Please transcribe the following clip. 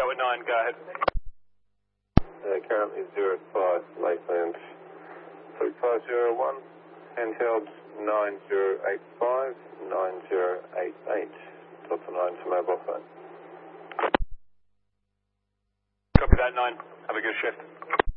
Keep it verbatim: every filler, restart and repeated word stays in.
Tower nine, go ahead. Uh, currently zero five, Lakeland. three five zero one, handheld nine zero eight five, nine zero eight eight. Delta nine for mobile phone. Copy that, nine. Have a good shift.